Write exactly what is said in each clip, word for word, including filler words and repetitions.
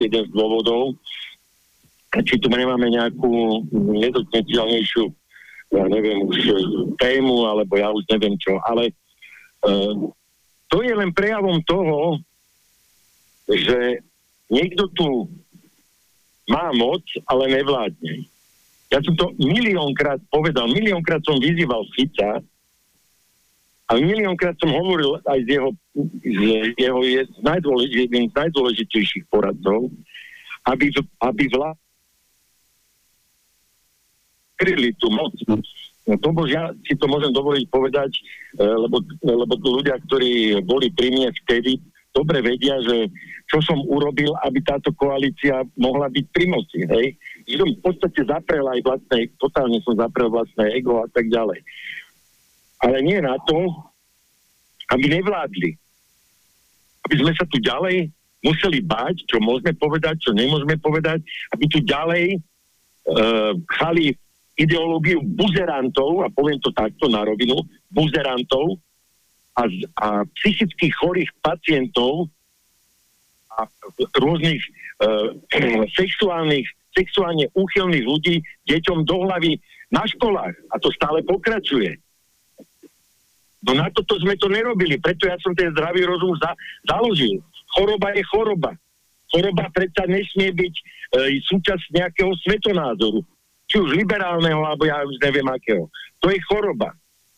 jeden z dôvodov, či tu nemáme nejakú nedotknutelnejšiu, ja neviem už tému, alebo ja už neviem čo, ale uh, to je len prejavom toho, že niekto tu má moc, ale nevládne. Ja som to miliónkrát povedal, miliónkrát som vyzýval Fica a miliónkrát som hovoril aj z jeho, z jeho je najdôlež, jedným z najdôležitejších poradcov, aby, aby vlád kryli tú moc. No to bož, ja si to môžem dovoliť povedať, lebo, lebo ľudia, ktorí boli pri mne vtedy, dobre vedia, že čo som urobil, aby táto koalícia mohla byť pri moci, hej. Že som v podstate zaprel aj vlastné, totálne som zaprel vlastné ego a tak ďalej. Ale nie na to, aby nevládli. Aby sme sa tu ďalej museli báť, čo môžeme povedať, čo nemôžeme povedať, aby tu ďalej uh, chali ideológiu buzerantov, a poviem to takto na rovinu, buzerantov a, a psychických chorých pacientov a rôznych uh, sexuálnych, sexuálne úchylných ľudí deťom do hlavy na školách. A to stále pokračuje. No na toto sme to nerobili, preto ja som ten zdravý rozum za, založil. Choroba je choroba. Choroba predsa nesmie byť e, súčasť nejakého svetonázoru. Či už liberálneho, alebo ja už neviem akého. To je choroba.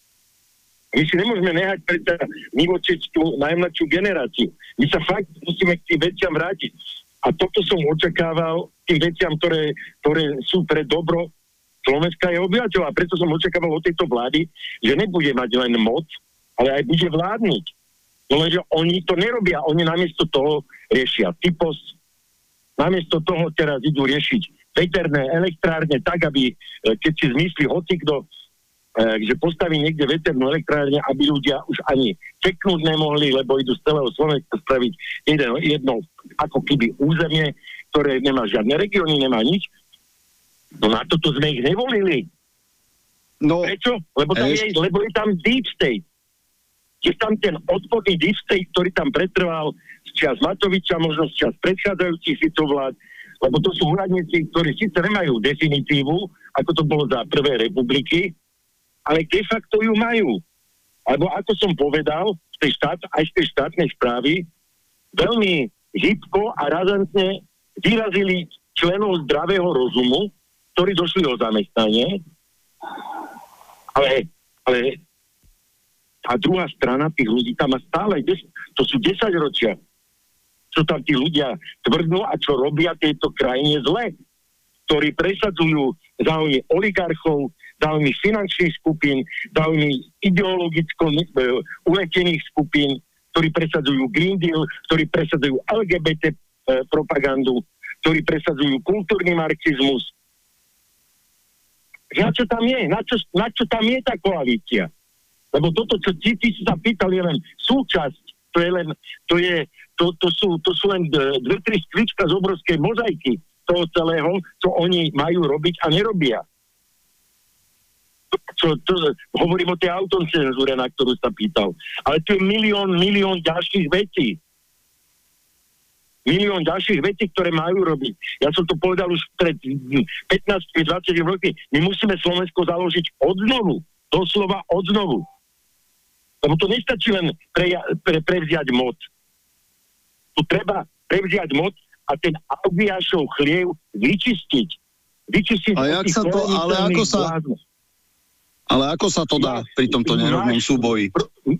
My si nemôžeme nehať predsa nivočiť tú najmladšiu generáciu. My sa fakt musíme k tým veciam vrátiť. A toto som očakával tým veciam, ktoré, ktoré sú pre dobro Slovenska je obyvateľ. A preto som očakával od tejto vlády, že nebude mať len moc, ale aj bude vládnuť. No lenže oni to nerobia. Oni namiesto toho riešia typos. Namiesto toho teraz idú riešiť veterné elektrárne tak, aby, keď si zmyslí hocikto, že postaví niekde veternú elektrárne, aby ľudia už ani čeknúť nemohli, lebo idú z celého Slovenska spraviť jedno, jedno ako keby územie, ktoré nemá žiadne regióny, nemá nič. No na toto sme ich nevolili. No, prečo? Lebo tam, je, lebo je tam deep state. Je tam ten odporný deep state, ktorý tam pretrval z čias Matoviča, možno z čias predchádzajúcich Ficov vlád, lebo to sú úradníci, ktorí síce nemajú definitívu, ako to bolo za prvé republiky, ale de facto ju majú. Alebo ako som povedal, z tej štát, aj z tej štátnej správy veľmi hybko a razantne vyrazili členov zdravého rozumu, ktorí došli o zamestnanie, ale, ale tá druhá strana tých ľudí tam má stále, to sú desaťročia, čo tam tí ľudia tvrdnú a čo robia tejto krajine zle, ktorí presadzujú záujmy oligarchov, záujmy finančných skupín, záujmy ideologicko uletených skupín, ktorí presadzujú Green Deal, ktorí presadzujú el gé bé té eh, propagandu, ktorí presadzujú kultúrny marxizmus. Na čo tam je? Na čo, na čo tam je tá koalícia? Lebo toto, čo ty, ty si sa pýtal, je len súčasť, to je len, to je, to, to sú, to sú len dve, tri sklička z obrovskej mozaiky toho celého, čo oni majú robiť a nerobia. Čo, to, hovorím o tej autocenzúre, na ktorú sa pýtal. Ale tu je milión, milión ďalších vecí. Milión ďalších vecí, ktoré majú robiť. Ja som to povedal už pred pätnásť dvadsať rokmi. My musíme Slovensko založiť odnovu. Doslova odnovu. Lebo to nestačí len pre, pre, prevziať moc. Tu treba prevziať moc a ten Augiášov chliev vyčistiť. Vyčistiť. A jak sa to, ale ako sa... Vládnu. Ale ako sa to dá pri tomto nerovnom súboji?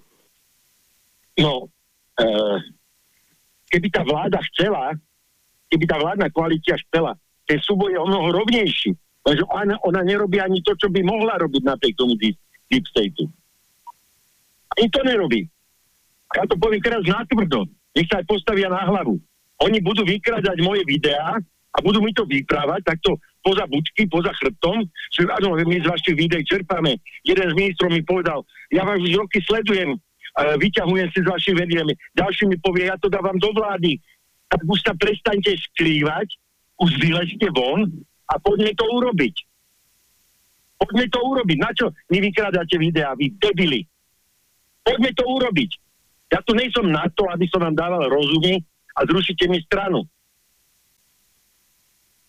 No, e, keby tá vláda chcela, keby tá vládna koalícia chcela, ten súboj je o mnoho rovnejší. Lenže ona, ona nerobí ani to, čo by mohla robiť napriek tomu deep, deep stateu. Ani to nerobí. Ja to poviem teraz natvrdo. Nech sa aj postavia na hlavu. Oni budú vykradať moje videá a budú mi to vyprávať, takto poza bučky, poza chrbtom, že áno, my z vašich videí čerpáme. Jeden z ministrov mi povedal, ja vás už roky sledujem, uh, vyťahujem si z vašich videí. Ďalší mi povie, ja to dávam do vlády. Tak už sa prestaňte skrývať, už vyležte von a poďme to urobiť. Poďme to urobiť. Na čo mi vykrádate videá, vy debili? Poďme to urobiť. Ja tu nejsom na to, aby som vám dával rozumy a zrušite mi stranu.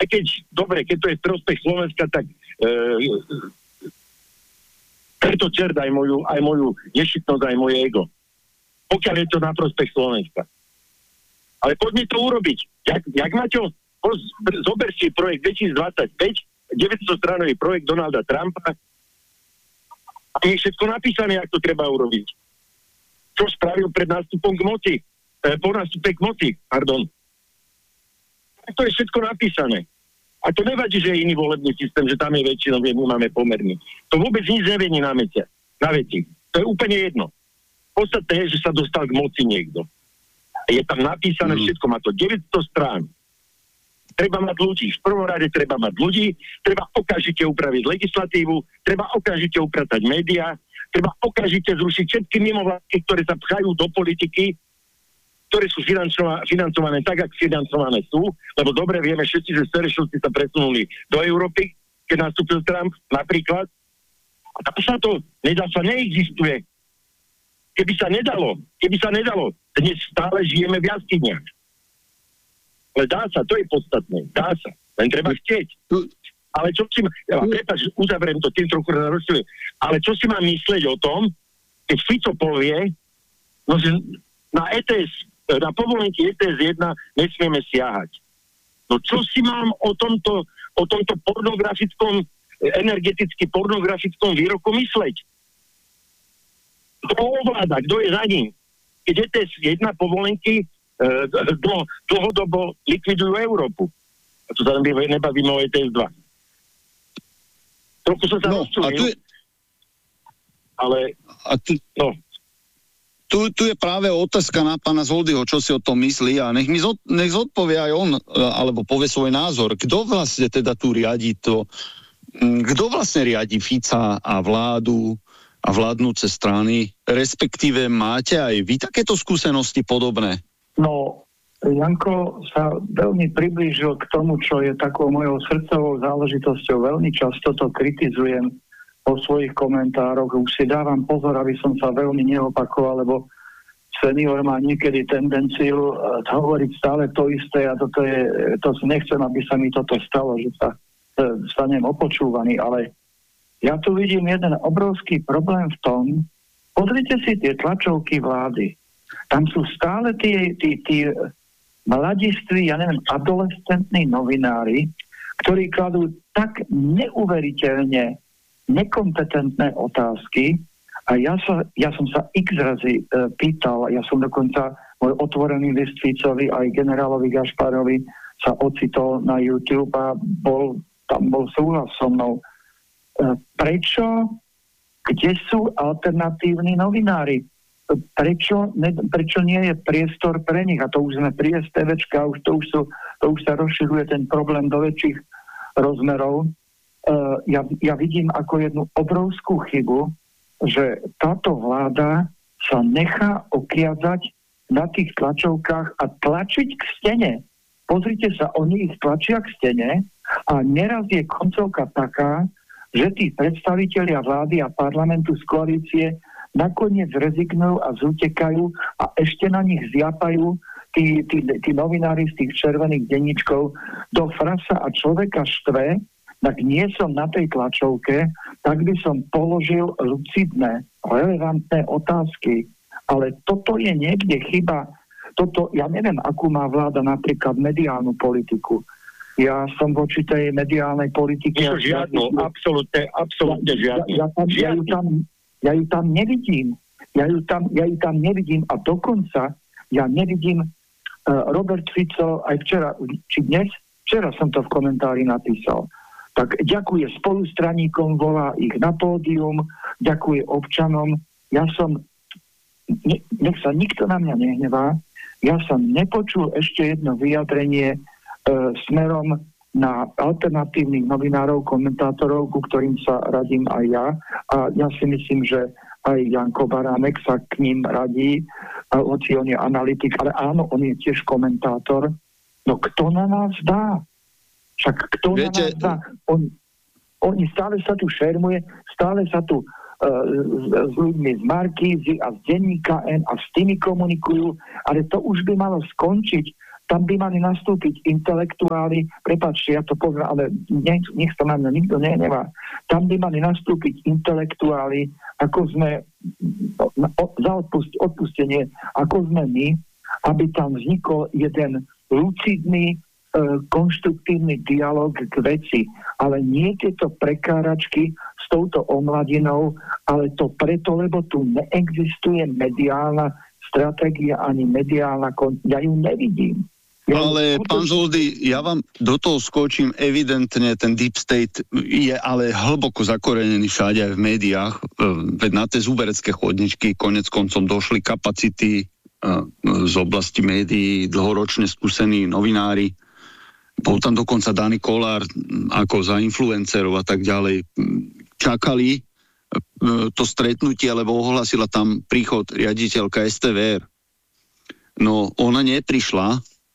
aj keď, dobre, keď to je v prospech Slovenska, tak e, preto čert aj moju, aj moju nešitnosť, aj moje ego. Pokiaľ je to na prospech Slovenska. Ale poďme to urobiť. Jak, jak Maťo, zober si projekt dvetisícdvadsaťpäť, deväťstostránový projekt Donalda Trumpa a je všetko napísané, ako to treba urobiť. Čo spravil pred nástupom k moci, eh, po nástupe k moci, pardon. To je všetko napísané. A to nevadí, že je iný volebný systém, že tam je väčšinou, my máme pomerný. To vôbec nič nevení na veci. Na veci. To je úplne jedno. Podstatné je, že sa dostal k moci niekto. Je tam napísané mm. všetko, má to deväťsto strán. Treba mať ľudí. V prvom rade treba mať ľudí, treba okamžite upraviť legislatívu, treba okamžite upratať médiá, treba okamžite zrušiť všetky mimovládky, ktoré sa pchajú do politiky, ktoré sú financované, financované tak, ako financované sú, lebo dobre vieme všetci, že Serešovci sa presunuli do Európy, keď nastúpil Trump napríklad. A tam sa to, nedá sa, neexistuje. Keby sa nedalo, keby sa nedalo, dnes stále žijeme v jaskyniach. Ale dá sa, to je podstatné, dá sa, len treba chcieť. Ale čo si má, ja prepáč, uzavriem to, tým trochu rozčujem, ale čo si mám myslieť o tom, keď Fico povie, no že na é té es, na povolenky é té es jeden nesmieme siahať. No čo si mám o tomto, o tomto pornografickom, energeticky pornografickom výroku mysleť? Kto ho ovláda? Kto je za ním? Keď é té es jeden povolenky e, dlho, dlhodobo likvidujú Európu. A to sa nebavíme o é té es dva. Trochu som sa no, rozčulil. Je... Ale... A tu... No. Tu, tu je práve otázka na pána Zoldyho, čo si o tom myslí a nech mi zod, nech zodpovie aj on, alebo povie svoj názor. Kto vlastne teda tu riadi to, kto vlastne riadi Fica a vládu a vládnúce strany, respektíve máte aj vy takéto skúsenosti podobné? No, Janko sa veľmi priblížil k tomu, čo je takou mojou srdcovou záležitosťou. Veľmi často to kritizujem po svojich komentároch. Už si dávam pozor, aby som sa veľmi neopakoval, lebo senior má niekedy tendenciu uh, hovoriť stále to isté a toto je, to nechcem, aby sa mi toto stalo, že sa uh, stanem opočúvaný, ale ja tu vidím jeden obrovský problém v tom, pozrite si tie tlačovky vlády. Tam sú stále tí, tí, tí mladiství, ja neviem, adolescentní novinári, ktorí kladú tak neuveriteľne nekompetentné otázky a ja, sa, ja som sa x razy e, pýtal, ja som dokonca môj otvorený list Ficovi aj generálovi Gašparovi sa ocitol na YouTube a bol, tam bol súhlas so mnou. E, prečo, kde sú alternatívni novinári? E, prečo, ne, prečo nie je priestor pre nich? A to už sme pri es té véčka, už to už, sú, to už sa rozširuje ten problém do väčších rozmerov. Uh, ja, ja vidím ako jednu obrovskú chybu, že táto vláda sa nechá okiazať na tých tlačovkách a tlačiť k stene. Pozrite sa, oni ich tlačia k stene a neraz je koncovka taká, že tí predstavitelia vlády a parlamentu z koalície nakoniec rezignujú a zutekajú a ešte na nich zjapajú tí, tí, tí novinári z tých červených denníčkov do frasa a človeka štve. Tak nie som na tej tlačovke, tak by som položil lucidné, relevantné otázky. Ale toto je niekde chyba. Toto, ja neviem, akú má vláda napríklad mediálnu politiku. Ja som voči tej mediálnej politike... Nie, žiadnu, absolútne, absolútne žiadnu. Ja, ja, tam, ja, ju tam, ja ju tam nevidím. Ja ju tam, ja ju tam nevidím a dokonca ja nevidím uh, Robert Fico aj včera, či dnes, včera som to v komentári napísal. Tak ďakuje spolustraníkom, volá ich na pódium, ďakuje občanom. Ja som, ne, nech sa nikto na mňa nehnevá, ja som nepočul ešte jedno vyjadrenie e, smerom na alternatívnych novinárov, komentátorov, ku ktorým sa radím aj ja. A ja si myslím, že aj Janko Baránek sa k ním radí, hoci on je analytik, ale áno, on je tiež komentátor. No kto na nás dá? Však kto Viete... na nás dá? On, oni stále sa tu šermuje, stále sa tu uh, s, s ľuďmi z Markízy a z denníka N a s tými komunikujú, ale to už by malo skončiť. tam by mali nastúpiť intelektuáli, prepáčte, ja to poviem, ale nech, nech to na mňa nikto nenevá. Tam by mali nastúpiť intelektuáli, ako sme, za odpust, odpustenie, ako sme my, aby tam vznikol jeden lucidný, konštruktívny dialog k veci, ale nie tieto prekáračky s touto omladinou, ale to preto, lebo tu neexistuje mediálna stratégia ani mediálna, kon... ja ju nevidím. Ja ale ju... pán Zoldy, ja vám do toho skočím, evidentne ten deep state je ale hlboko zakorenený všade aj v médiách, veď na tie zúberecké chodničky konec koncom došli kapacity z oblasti médií, dlhoročne skúsení novinári. Bol tam dokonca Dani Kolár ako za influencerov a tak ďalej. Čakali to stretnutie, lebo ohlasila tam príchod riaditeľka es té vé er. No, ona neprišla.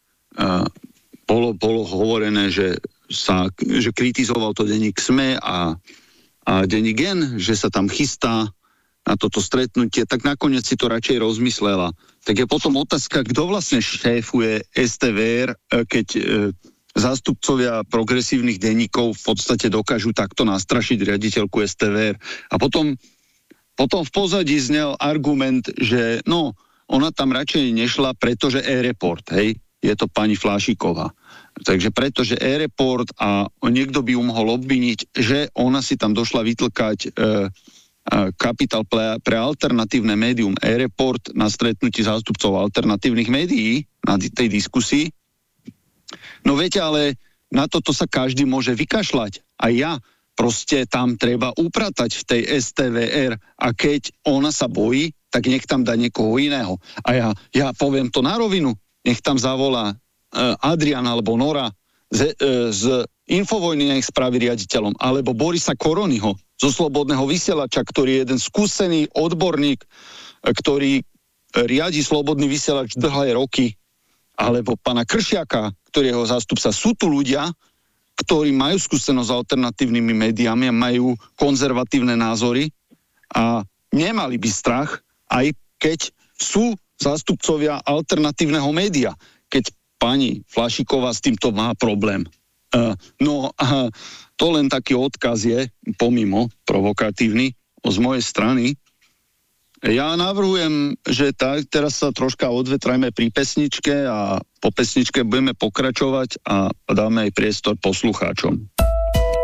Bolo, bolo hovorené, že, sa, že kritizoval to denník es em e a, a denník Gen, že sa tam chystá na toto stretnutie, tak nakoniec si to radšej rozmyslela. Tak je potom otázka, kto vlastne šéfuje es té vé er, keď zástupcovia progresívnych denníkov v podstate dokážu takto nastrašiť riaditeľku es té vé er. A potom, potom v pozadí znel argument, že no, ona tam radšej nešla, pretože e-report, hej, je to pani Flášiková. Takže pretože e-report a niekto by ju mohol obviniť, že ona si tam došla vytlkať e, kapitál pre, pre alternatívne médium e-report na stretnutí zástupcov alternatívnych médií na tej diskusii. No viete, ale na toto sa každý môže vykašľať. A ja proste tam treba upratať v tej es té vé er a keď ona sa bojí, tak nech tam dá niekoho iného. A ja, ja poviem to na rovinu, nech tam zavolá uh, Adrian alebo Nora z, uh, z Infovojny, nech spraví riaditeľom, alebo Borisa Koronyho zo Slobodného vysielača, ktorý je jeden skúsený odborník, ktorý riadi Slobodný vysielač dlhé roky, alebo pána Kršiaka, ktorý je jeho zástupca. Sú tu ľudia, ktorí majú skúsenosť s alternatívnymi médiami a majú konzervatívne názory a nemali by strach, aj keď sú zástupcovia alternatívneho média. Keď pani Flašiková s týmto má problém. Uh, no uh, to len taký odkaz je, pomimo provokatívny, z mojej strany. Ja navrhujem, že tak, teraz sa troška odvetrajme pri pesničke a po pesničke budeme pokračovať a dáme aj priestor poslucháčom.